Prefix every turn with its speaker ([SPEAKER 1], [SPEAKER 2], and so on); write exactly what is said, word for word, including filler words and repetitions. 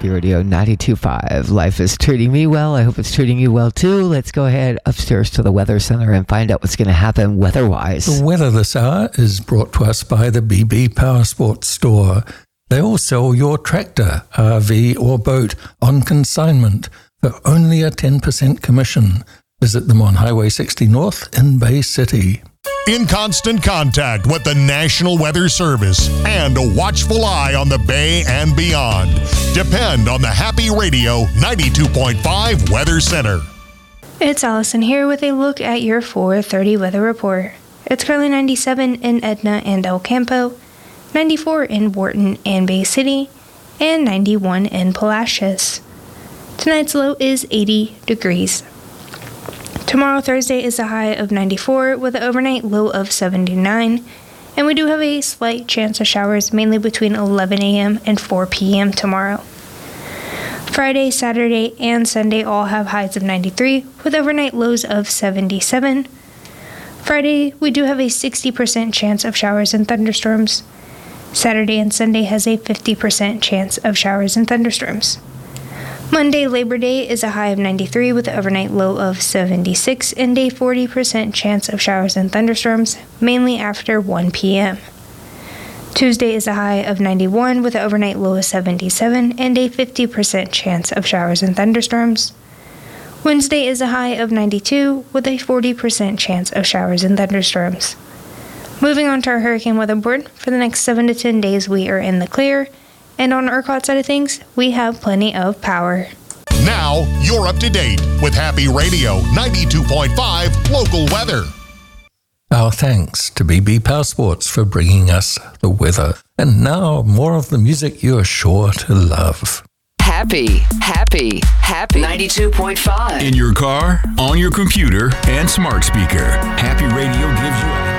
[SPEAKER 1] Happy Radio ninety-two point five. Life is treating me well. I hope it's treating you well too. Let's go ahead upstairs to the Weather Center and find out what's going to happen weather-wise.
[SPEAKER 2] The weather this hour is brought to us by the B B Power Sports Store. They will sell your tractor, R V or boat on consignment for only a ten percent commission. Visit them on Highway sixty North in Bay City.
[SPEAKER 3] In constant contact with the National Weather Service and a watchful eye on the Bay and beyond. Depend on the Happy Radio ninety-two point five Weather Center.
[SPEAKER 4] It's Allison here with a look at your four thirty weather report. It's currently ninety-seven in Edna and El Campo, ninety-four in Wharton and Bay City, and ninety-one in Palacios. Tonight's low is eighty degrees. Tomorrow, Thursday, is a high of ninety-four with an overnight low of seventy-nine, and we do have a slight chance of showers mainly between eleven a.m. and four p.m. tomorrow. Friday, Saturday, and Sunday all have highs of ninety-three with overnight lows of seventy-seven. Friday, we do have a sixty percent chance of showers and thunderstorms. Saturday and Sunday has a fifty percent chance of showers and thunderstorms. Monday, Labor Day, is a high of ninety-three with an overnight low of seventy-six and a forty percent chance of showers and thunderstorms, mainly after one p.m. Tuesday is a high of ninety-one with an overnight low of seventy-seven and a fifty percent chance of showers and thunderstorms. Wednesday is a high of ninety-two with a forty percent chance of showers and thunderstorms. Moving on to our hurricane weather board, for the next seven to ten days we are in the clear. And on our ERCOT side of things, we have plenty of power.
[SPEAKER 3] Now, you're up to date with Happy Radio ninety-two point five local weather.
[SPEAKER 2] Our thanks to B B Power Sports for bringing us the weather. And now, more of the music you're sure to love.
[SPEAKER 5] Happy, happy, happy. ninety-two point five.
[SPEAKER 6] In your car, on your computer, and smart speaker. Happy Radio gives you a